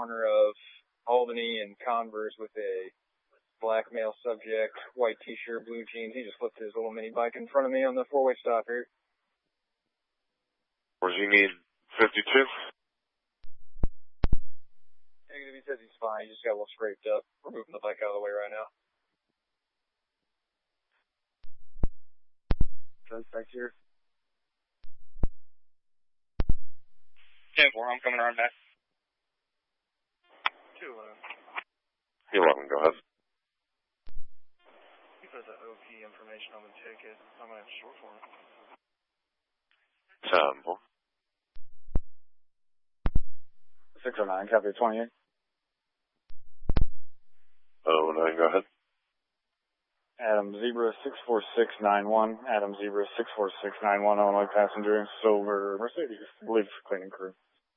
corner of Albany and Converse with a black male subject, white t-shirt, blue jeans. He just flipped his little mini bike in front of me on the four-way stop here. Where does he need 52? Negative, he says he's fine. He just got a little scraped up. We're moving the bike out of the way right now. Back here. 10-4, I'm coming around back. 211. 11, go ahead. He put the OP information on the ticket. I'm going to have to short for it. 10-4. 609, copy 28. 09, go ahead. Adam Zebra 64691. Adam Zebra 64691. Illinois passenger, silver Mercedes. I believe cleaning crew.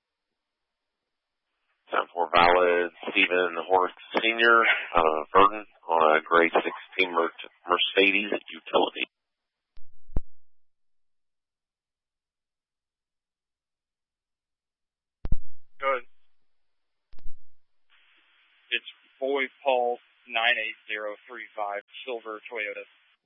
10-4 valid. Stephen Horth Sr. out of Verdon on a gray 16 Mercedes utility. Good. It's Boy Paul 98035, silver Toyota.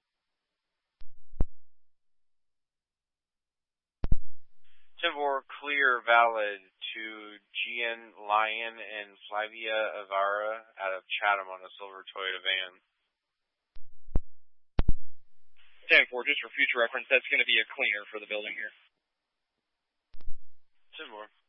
Timor clear valid to Gian Lyon and Flavia Avara out of Chatham on a silver Toyota van. 10-4, just for future reference, that's going to be a cleaner for the building here. Timor.